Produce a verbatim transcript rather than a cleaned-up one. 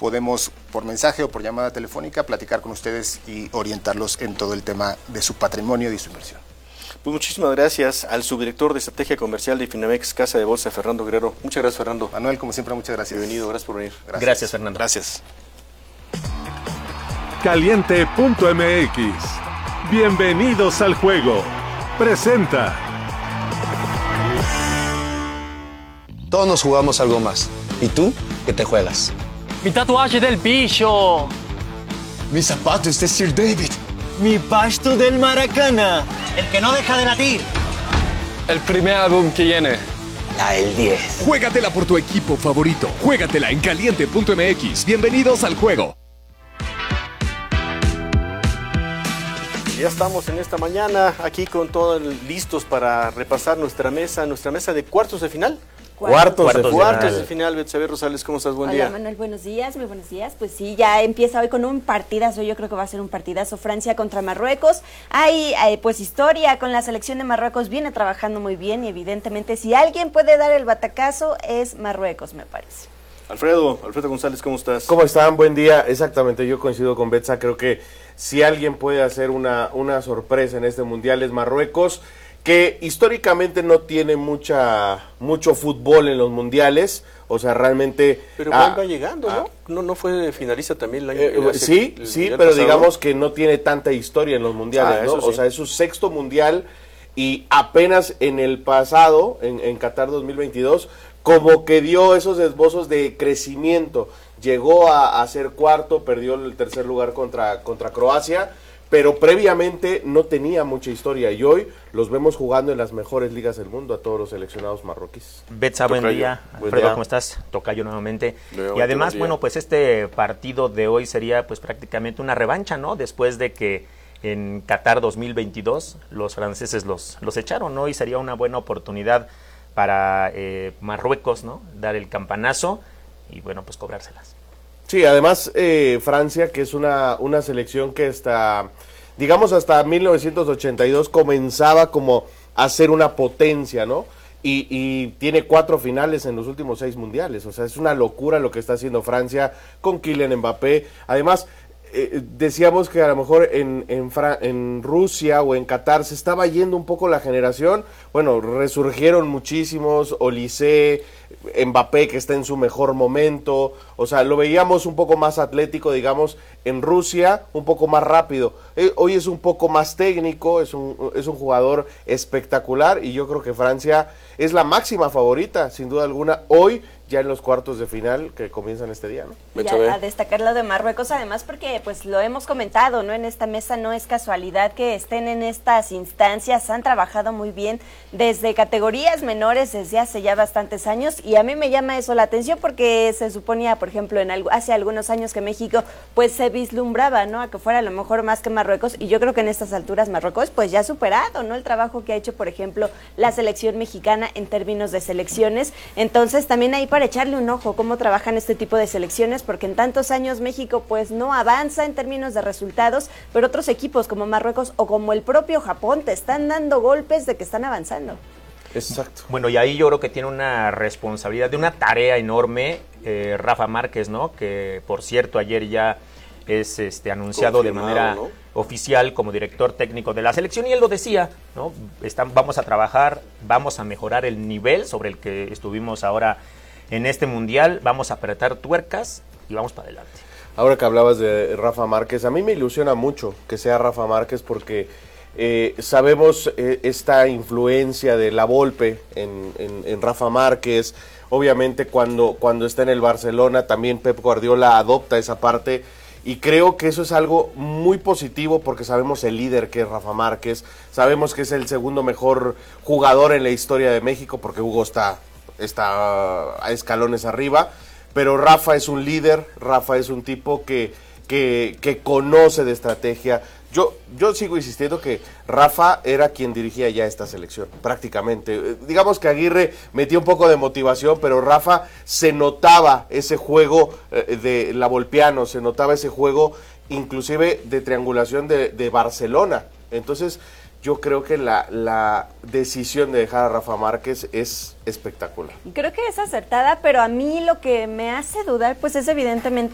podemos por mensaje o por llamada telefónica platicar con ustedes y orientarlos en todo el tema de su patrimonio y su inversión. Pues muchísimas gracias al subdirector de Estrategia Comercial de Finamex Casa de Bolsa, Fernando Guerrero. Muchas gracias, Fernando. Manuel, como siempre, muchas gracias. Bienvenido, gracias por venir. Gracias, gracias Fernando. Gracias. Caliente punto m x. Bienvenidos al juego. Presenta. Todos nos jugamos algo más. ¿Y tú qué te juegas? Mi tatuaje del pillo. Mis zapatos de Sir David. Mi pasto del Maracana. El que no deja de latir. El primer álbum que viene. La el diez. Juégatela por tu equipo favorito. Juégatela en caliente punto m x. Bienvenidos al juego. Ya estamos en esta mañana aquí con todos listos para repasar nuestra mesa, nuestra mesa de cuartos de final. Cuartos, cuartos, de, de cuartos final. de final. Betsabé Rosales, ¿cómo estás? Buen Hola, día. Manuel, buenos días, muy buenos días. Pues sí, ya empieza hoy con un partidazo, yo creo que va a ser un partidazo. Francia contra Marruecos. Hay, hay pues historia con la selección de Marruecos, viene trabajando muy bien y evidentemente si alguien puede dar el batacazo es Marruecos, me parece. Alfredo, Alfredo González, ¿cómo estás? ¿Cómo están? Buen día. Exactamente, yo coincido con Betsa, creo que si alguien puede hacer una, una sorpresa en este mundial es Marruecos, que históricamente no tiene mucha mucho fútbol en los mundiales, o sea, realmente... Pero ah, va llegando, ¿no? Ah, ¿no? ¿No fue finalista también el año? Eh, hace, sí, el sí, pero pasado. digamos que no tiene tanta historia en los mundiales, Ah, ¿no? sí. O sea, es su sexto mundial y apenas en el pasado, en, en Qatar dos mil veintidós, como que dio esos esbozos de crecimiento. Llegó a, a ser cuarto, perdió el tercer lugar contra, contra Croacia, pero previamente no tenía mucha historia y hoy los vemos jugando en las mejores ligas del mundo a todos los seleccionados marroquíes. Betsa, buen día. Buen Alfredo, día. ¿cómo estás? Tocayo nuevamente. Leo, y además, buen día. bueno, pues este partido de hoy sería pues prácticamente una revancha, ¿no? Después de que en Qatar dos mil veintidós los franceses los, los echaron, ¿no? Y sería una buena oportunidad para eh, Marruecos, ¿no? Dar el campanazo y, bueno, pues cobrárselas. Sí, además eh, Francia, que es una, una selección que hasta, digamos hasta mil novecientos ochenta y dos comenzaba como a ser una potencia, ¿no? Y, y tiene cuatro finales en los últimos seis mundiales, o sea, es una locura lo que está haciendo Francia con Kylian Mbappé. Además, eh, decíamos que a lo mejor en, en, Fra en Rusia o en Qatar se estaba yendo un poco la generación. Bueno, resurgieron muchísimos, Olise, Mbappé, que está en su mejor momento, o sea, lo veíamos un poco más atlético, digamos, en Rusia, un poco más rápido. Eh, hoy es un poco más técnico, es un, es un jugador espectacular y yo creo que Francia es la máxima favorita, sin duda alguna, hoy ya en los cuartos de final que comienzan este día, ¿no? Y a, a destacar lo de Marruecos, además porque pues lo hemos comentado, ¿no? En esta mesa no es casualidad que estén en estas instancias, han trabajado muy bien desde categorías menores desde hace ya bastantes años y a mí me llama eso la atención porque se suponía, por ejemplo, en algo, hace algunos años que México pues se vislumbraba, ¿no? A que fuera a lo mejor más que Marruecos y yo creo que en estas alturas Marruecos pues ya ha superado, ¿no? El trabajo que ha hecho, por ejemplo, la selección mexicana en términos de selecciones, entonces también ahí para echarle un ojo cómo trabajan este tipo de selecciones, porque en tantos años México pues no avanza en términos de resultados, pero otros equipos como Marruecos o como el propio Japón te están dando golpes de que están avanzando. Exacto. Bueno, y ahí yo creo que tiene una responsabilidad, de una tarea enorme, eh, Rafa Márquez, ¿no? Que por cierto ayer ya es este anunciado Confirmado, de manera ¿no? oficial como director técnico de la selección y él lo decía, ¿no? Están, vamos a trabajar, vamos a mejorar el nivel sobre el que estuvimos ahora en este mundial, vamos a apretar tuercas y vamos para adelante. Ahora que hablabas de Rafa Márquez, a mí me ilusiona mucho que sea Rafa Márquez porque eh, sabemos eh, esta influencia de la Volpe en, en, en Rafa Márquez. Obviamente cuando, cuando está en el Barcelona también Pep Guardiola adopta esa parte y creo que eso es algo muy positivo porque sabemos el líder que es Rafa Márquez, sabemos que es el segundo mejor jugador en la historia de México porque Hugo está... está a escalones arriba, pero Rafa es un líder, Rafa es un tipo que, que, que conoce de estrategia. Yo, yo sigo insistiendo que Rafa era quien dirigía ya esta selección, prácticamente. Digamos que Aguirre metía un poco de motivación, pero Rafa se notaba ese juego eh, de la Volpiano, se notaba ese juego inclusive de triangulación de, de Barcelona. Entonces, yo creo que la, la decisión de dejar a Rafa Márquez es espectacular. Creo que es acertada, pero a mí lo que me hace dudar pues es evidentemente